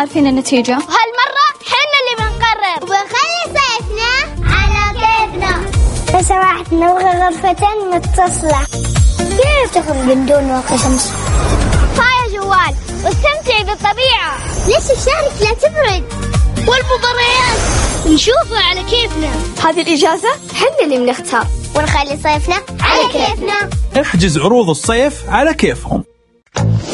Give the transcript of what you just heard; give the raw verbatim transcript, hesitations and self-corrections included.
عارفين النتيجة. وهالمرة حنا اللي بنقرر وبنخلي صيفنا على كيفنا. لو سمحت نبغى غرفتين متصلة. كيف تخرج من دون واقي شمس؟ هاي جوال واستمتعي بالطبيعة. ليش الشارع لا تبرد؟ والمباريات نشوفها على كيفنا. هذه الإجازة حنا اللي بنختار ونخلي صيفنا على كيفنا. احجز عروض الصيف على كيفهم.